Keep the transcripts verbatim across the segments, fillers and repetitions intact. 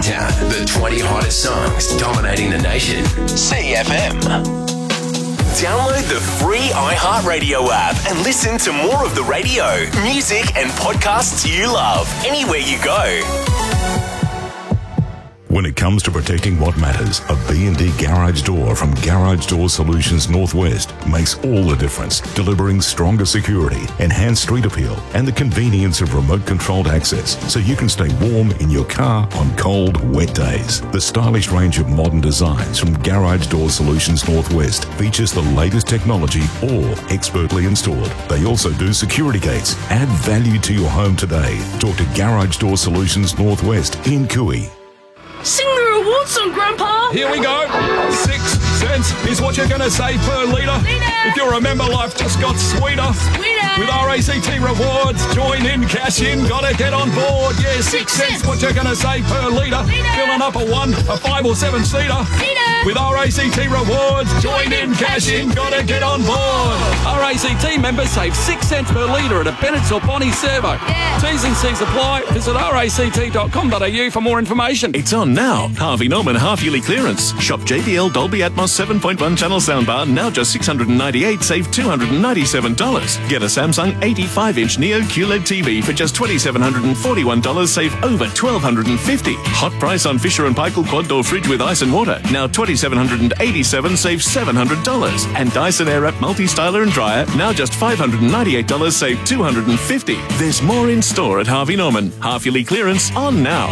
Countdown, the twenty hottest songs dominating the nation. C F M. Download the free iHeartRadio app and listen to more of the radio, music and podcasts you love anywhere you go. When it comes to protecting what matters, a B and D garage door from Garage Door Solutions Northwest makes all the difference, delivering stronger security, enhanced street appeal, and the convenience of remote-controlled access so you can stay warm in your car on cold, wet days. The stylish range of modern designs from Garage Door Solutions Northwest features the latest technology, all expertly installed. They also do security gates. Add value to your home today. Talk to Garage Door Solutions Northwest in Cooey. Sing the reward song, Grandpa! Here we go. Six cents is what you're going to save per litre. If you remember, life just got sweeter. Sweeter! With R A C T Rewards, join in, cash in, gotta get on board. Yeah, six, six cents, cents, what you're going to save per litre. Filling up a one, a five or seven seater. With R A C T Rewards, join in, cash in, gotta get on board. R A C T members save six cents per litre at a Bennett's or Bonnie servo. Yeah. T's and C's apply. Visit r a c t dot com dot a u for more information. It's on now. Harvey Norman half-yearly clearance. Shop J B L Dolby Atmos seven point one channel soundbar, now just six hundred ninety-eight dollars, save two hundred ninety-seven dollars. Get a Samsung eighty-five inch Neo Q L E D T V for just two thousand seven hundred forty-one dollars, save over one thousand two hundred fifty dollars. Hot price on Fisher and Paykel quad door fridge with ice and water, now two thousand seven hundred eighty-seven dollars, save seven hundred dollars. And Dyson Airwrap multi-styler and dryer, now just five hundred ninety-eight dollars, save two hundred fifty dollars. There's more in store at Harvey Norman. Half-yearly clearance on now.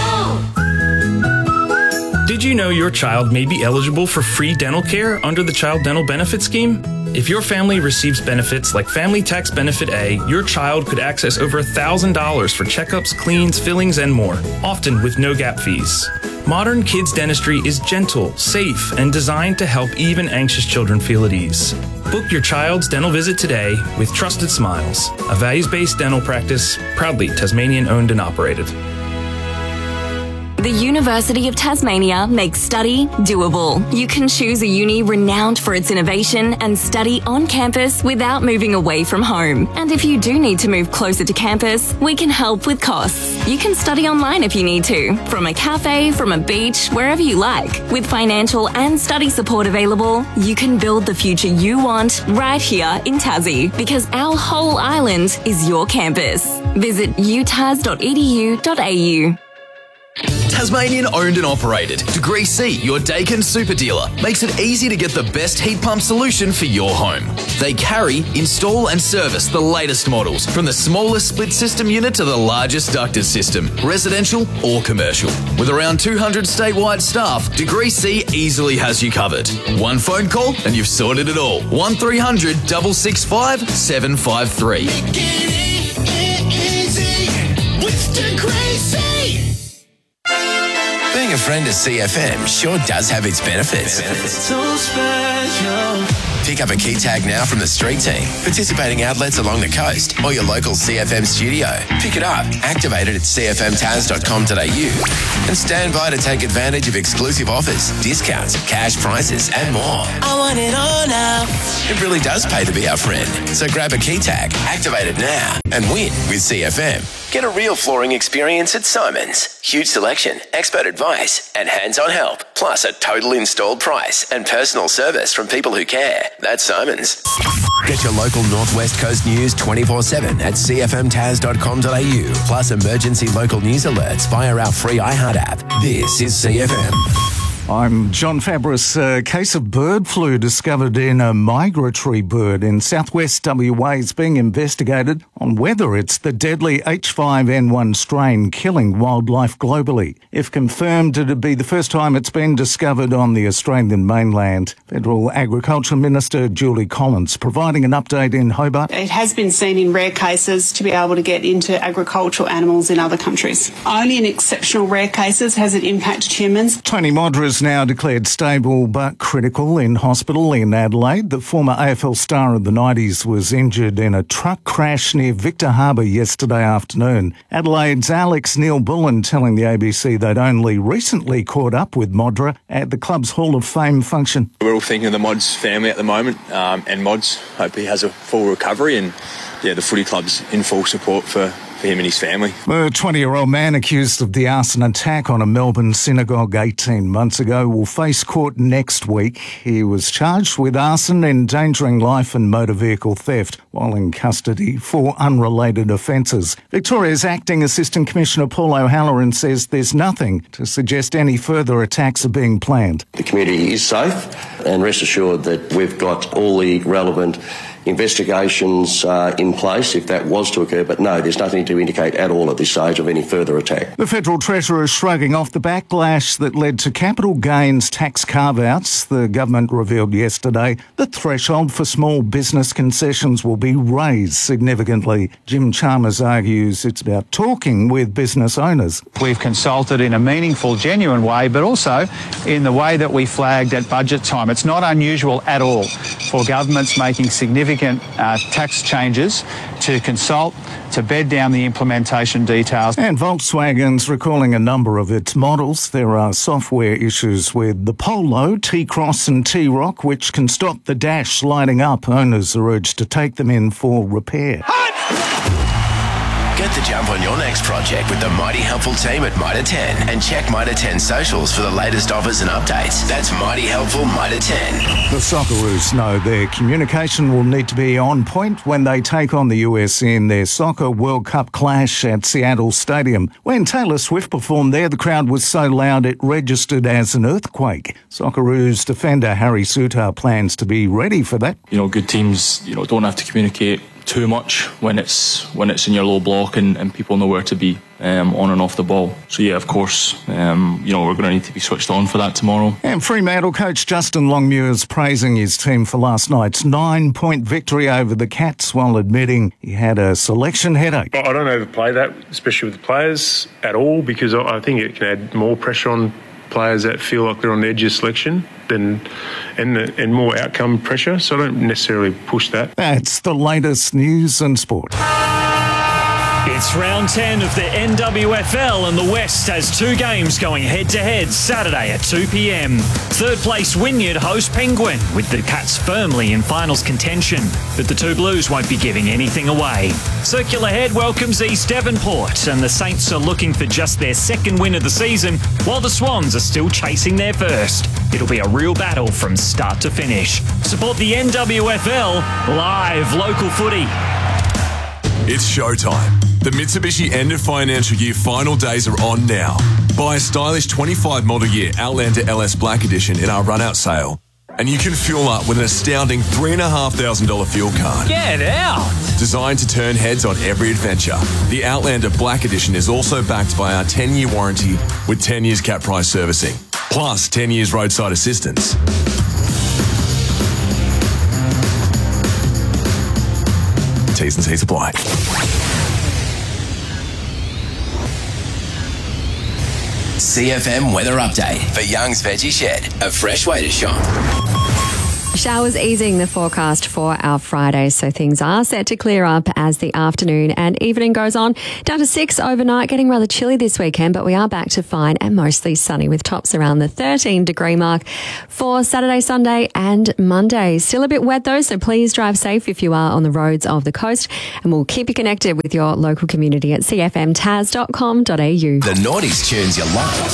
Did you know your child may be eligible for free dental care under the Child Dental Benefit Scheme? If your family receives benefits like Family Tax Benefit A, your child could access over one thousand dollars for checkups, cleans, fillings, and more, often with no gap fees. Modern kids dentistry is gentle, safe, and designed to help even anxious children feel at ease. Book your child's dental visit today with Trusted Smiles, a values-based dental practice proudly Tasmanian-owned and operated. The University of Tasmania makes study doable. You can choose a uni renowned for its innovation and study on campus without moving away from home. And if you do need to move closer to campus, we can help with costs. You can study online if you need to, from a cafe, from a beach, wherever you like. With financial and study support available, you can build the future you want right here in Tassie, because our whole island is your campus. Visit u tas dot e d u dot a u. Tasmanian owned and operated. Degree C, your Dakin super dealer, makes it easy to get the best heat pump solution for your home. They carry, install and service the latest models, from the smallest split system unit to the largest ducted system, residential or commercial. With around two hundred statewide staff, Degree C easily has you covered. One phone call and you've sorted it all. one three hundred, six six five, seven five three. Make it easy with Degree C. Being a friend of C F M sure does have its benefits. So special. Pick up a key tag now from the street team, participating outlets along the coast, or your local C F M studio. Pick it up, activate it at c f m tas dot com dot a u, and stand by to take advantage of exclusive offers, discounts, cash prices, and more. I want it all now. It really does pay to be our friend. So grab a key tag, activate it now, and win with C F M. Get a real flooring experience at Simon's. Huge selection, expert advice, and hands-on help. Plus a total installed price and personal service from people who care. That's Simon's. Get your local Northwest Coast news twenty-four seven at c f m tas dot com dot a u. Plus emergency local news alerts via our free iHeart app. This is C F M. I'm John Fabris. A case of bird flu discovered in a migratory bird in southwest W A is being investigated on whether it's the deadly H five N one strain killing wildlife globally. If confirmed, it'd be the first time it's been discovered on the Australian mainland. Federal Agriculture Minister Julie Collins providing an update in Hobart. It has been seen in rare cases to be able to get into agricultural animals in other countries. Only in exceptional rare cases has it impacted humans. Tony Modra now declared stable but critical in hospital in Adelaide. The former A F L star of the nineties was injured in a truck crash near Victor Harbour yesterday afternoon. Adelaide's Alex Neil-Bullen telling the A B C they'd only recently caught up with Modra at the club's Hall of Fame function. We're all thinking of the Mods family at the moment, um, and Mods hope he has a full recovery, and yeah, the footy club's in full support for for him and his family. The twenty-year-old man accused of the arson attack on a Melbourne synagogue eighteen months ago will face court next week. He was charged with arson, endangering life and motor vehicle theft while in custody for unrelated offences. Victoria's Acting Assistant Commissioner Paul O'Halloran says there's nothing to suggest any further attacks are being planned. The community is safe, and rest assured that we've got all the relevant investigations uh, in place if that was to occur, but no, there's nothing to indicate at all at this stage of any further attack. The Federal Treasurer is shrugging off the backlash that led to capital gains tax carve-outs. The government revealed yesterday the threshold for small business concessions will be raised significantly. Jim Chalmers argues it's about talking with business owners. We've consulted in a meaningful, genuine way, but also in the way that we flagged at budget time. It's not unusual at all for governments making significant Uh, tax changes to consult, to bed down the implementation details. And Volkswagen's recalling a number of its models. There are software issues with the Polo, T-Cross and T-Roc, which can stop the dash lighting up. Owners are urged to take them in for repair. Get the jump on your next project with the Mighty Helpful team at Mitre ten and check Mitre ten socials for the latest offers and updates. That's Mighty Helpful Mitre ten. The Socceroos know their communication will need to be on point when they take on the U S in their Soccer World Cup clash at Seattle Stadium. When Taylor Swift performed there, the crowd was so loud it registered as an earthquake. Socceroos defender Harry Souttar plans to be ready for that. You know, good teams, you know, don't have to communicate too much when it's when it's in your low block and, and people know where to be um, on and off the ball. So yeah, of course, um, you know, we're going to need to be switched on for that tomorrow. And Fremantle coach Justin Longmuir's praising his team for last night's nine-point victory over the Cats while admitting he had a selection headache. I don't overplay that, especially with the players at all, because I think it can add more pressure on players that feel like they're on the edge of selection than, and, and more outcome pressure, so I don't necessarily push that. That's the latest news and sport. It's round ten of the N W F L and the West has two games going head-to-head Saturday at two p.m. Third place Wynyard host Penguin, with the Cats firmly in finals contention, but the two Blues won't be giving anything away. Circular Head welcomes East Devonport, and the Saints are looking for just their second win of the season, while the Swans are still chasing their first. It'll be a real battle from start to finish. Support the N W F L, live local footy. It's showtime. The Mitsubishi end of financial year final days are on now. Buy a stylish twenty-five model year Outlander L S Black Edition in our run-out sale, and you can fuel up with an astounding three thousand five hundred dollars fuel card. Get out! Designed to turn heads on every adventure, the Outlander Black Edition is also backed by our ten-year warranty with ten years cap price servicing, plus ten years roadside assistance. T's and C's apply. C F M weather update for Young's Veggie Shed, a fresh way to shop. Showers easing the forecast for our Friday, so things are set to clear up as the afternoon and evening goes on. Down to six overnight, getting rather chilly this weekend, but we are back to fine and mostly sunny with tops around the thirteen degree mark for Saturday, Sunday and Monday. Still a bit wet though, so please drive safe if you are on the roads of the coast, and we'll keep you connected with your local community at c f m tas dot com dot a u. The Naughties tunes you love.